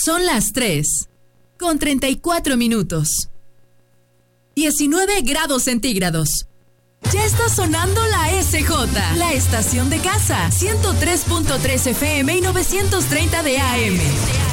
Son las 3:34. 19 grados centígrados. Ya está sonando la SJ, la estación de casa, 103.3 FM y 930 de AM.